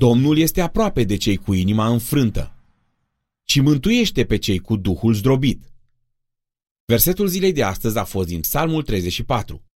Domnul este aproape de cei cu inima înfrântă și mântuiește pe cei cu duhul zdrobit. Versetul zilei de astăzi a fost din Psalmul 34.